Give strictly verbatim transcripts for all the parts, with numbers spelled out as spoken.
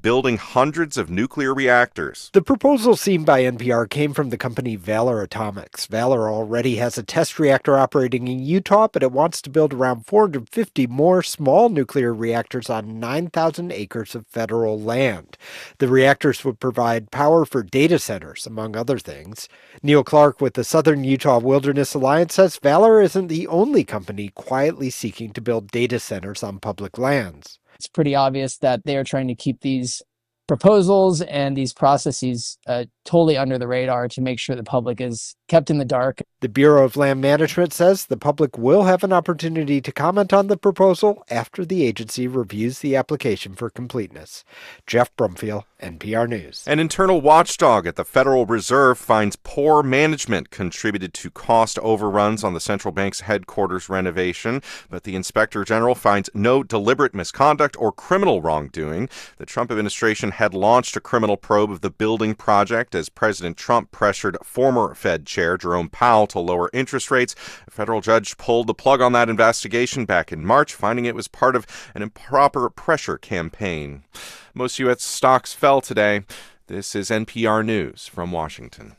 building hundreds of nuclear reactors. The proposal seen by N P R came from the company Valor Atomics. Valor already has a test reactor operating in Utah, but it wants to build around four hundred fifty more small nuclear reactors on nine thousand acres of federal land. The reactors would provide power for data centers, among other things. Neil Clark with the Southern Utah Wilderness Alliance says Valor isn't the only company quietly seeking to build data centers on public lands. It's pretty obvious that they are trying to keep these proposals and these processes uh, totally under the radar to make sure the public is kept in the dark. The Bureau of Land Management says the public will have an opportunity to comment on the proposal after the agency reviews the application for completeness. Jeff Brumfield, N P R News. An internal watchdog at the Federal Reserve finds poor management contributed to cost overruns on the central bank's headquarters renovation, but the inspector general finds no deliberate misconduct or criminal wrongdoing. The Trump administration had launched a criminal probe of the building project as President Trump pressured former Fed Chair Jerome Powell to lower interest rates. A federal judge pulled the plug on that investigation back in March, finding it was part of an improper pressure campaign. Most U S stocks fell today. This is N P R News from Washington.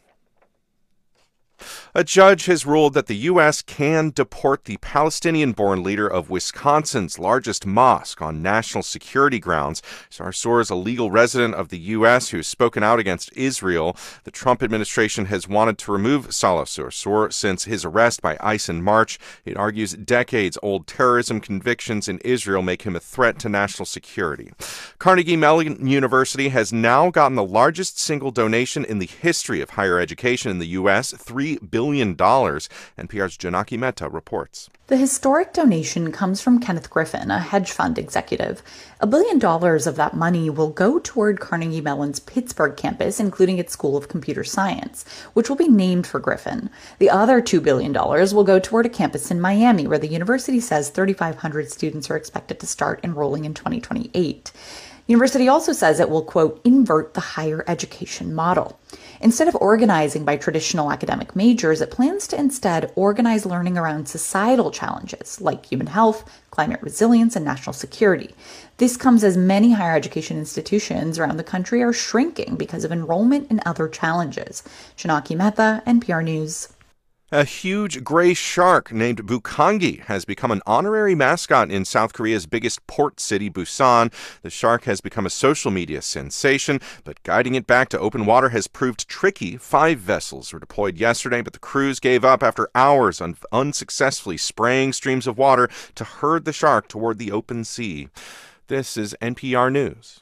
A judge has ruled that the U S can deport the Palestinian-born leader of Wisconsin's largest mosque on national security grounds. Sarsour is a legal resident of the U S who has spoken out against Israel. The Trump administration has wanted to remove Salah Sarsour since his arrest by ICE in March. It argues decades-old terrorism convictions in Israel make him a threat to national security. Carnegie Mellon University has now gotten the largest single donation in the history of higher education in the U S, three billion dollars. N P R's Janaki Mehta reports. The historic donation comes from Kenneth Griffin, a hedge fund executive. A billion dollars of that money will go toward Carnegie Mellon's Pittsburgh campus, including its School of Computer Science, which will be named for Griffin. The other two billion dollars will go toward a campus in Miami, where the university says thirty-five hundred students are expected to start enrolling in twenty twenty-eight. University also says it will, quote, invert the higher education model. Instead of organizing by traditional academic majors, it plans to instead organize learning around societal challenges like human health, climate resilience, and national security. This comes as many higher education institutions around the country are shrinking because of enrollment and other challenges. Janaki Mehta, N P R News. A huge gray shark named Bukangi has become an honorary mascot in South Korea's biggest port city, Busan. The shark has become a social media sensation, but guiding it back to open water has proved tricky. Five vessels were deployed yesterday, but the crews gave up after hours of unsuccessfully spraying streams of water to herd the shark toward the open sea. This is N P R News.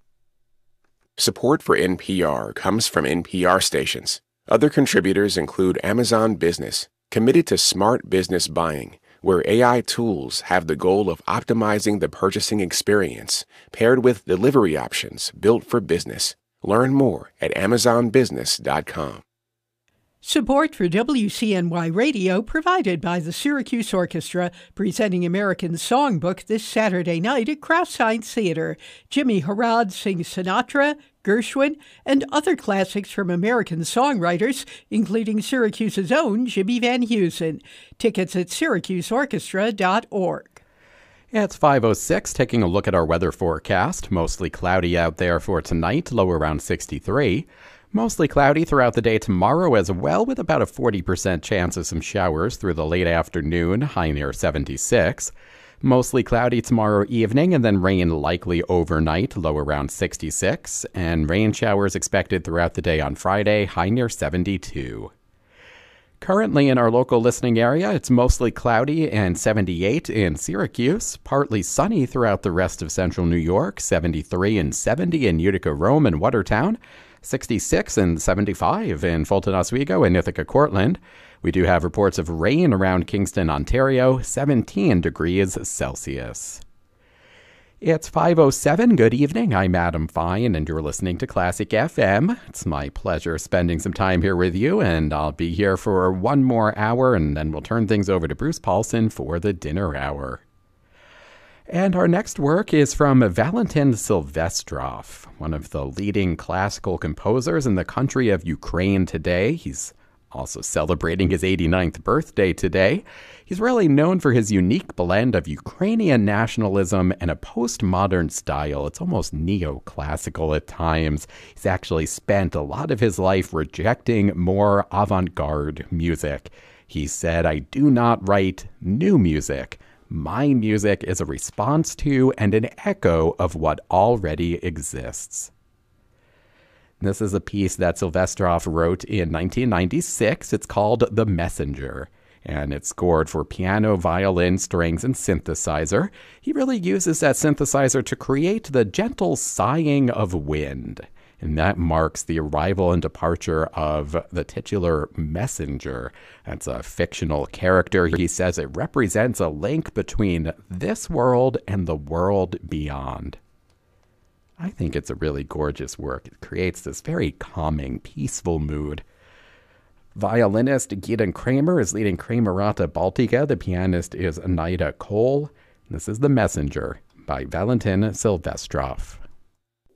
Support for N P R comes from N P R stations. Other contributors include Amazon Business, committed to smart business buying, where A I tools have the goal of optimizing the purchasing experience, paired with delivery options built for business. Learn more at amazon business dot com. Support for W C N Y Radio provided by the Syracuse Orchestra, presenting American Songbook this Saturday night at Kraus Science Theater. Jimmy Harrod sings Sinatra, Gershwin, and other classics from American songwriters, including Syracuse's own Jimmy Van Heusen. Tickets at syracuse orchestra dot org. It's five oh six, taking a look at our weather forecast. Mostly cloudy out there for tonight, low around sixty-three. Mostly cloudy throughout the day tomorrow as well, with about a forty percent chance of some showers through the late afternoon, high near seventy-six. Mostly cloudy tomorrow evening, and then rain likely overnight, low around sixty-six. And rain showers expected throughout the day on Friday, high near seventy-two. Currently in our local listening area, it's mostly cloudy and seventy-eight in Syracuse. Partly sunny throughout the rest of central New York, seventy-three and seventy in Utica, Rome, and Watertown. sixty-six and seventy-five in Fulton Oswego and Ithaca, Cortland. We do have reports of rain around Kingston, Ontario, seventeen degrees Celsius. It's five oh seven. Good evening. I'm Adam Fine, and you're listening to Classic F M. It's my pleasure spending some time here with you, and I'll be here for one more hour, and then we'll turn things over to Bruce Paulson for the dinner hour. And our next work is from Valentin Silvestrov, one of the leading classical composers in the country of Ukraine today. He's Also celebrating his eighty-ninth birthday today. He's really known for his unique blend of Ukrainian nationalism and a postmodern style. It's almost neoclassical at times. He's actually spent a lot of his life rejecting more avant-garde music. He said, "I do not write new music. My music is a response to and an echo of what already exists." This is a piece that Silvestrov wrote in nineteen ninety-six. It's called The Messenger, and it's scored for piano, violin, strings, and synthesizer. He really uses that synthesizer to create the gentle sighing of wind, and that marks the arrival and departure of the titular messenger. That's a fictional character. He says it represents a link between this world and the world beyond. I think it's a really gorgeous work. It creates this very calming, peaceful mood. Violinist Gideon Kramer is leading Kramerata Baltica. The pianist is Anida Cole. This is The Messenger by Valentin Silvestrov.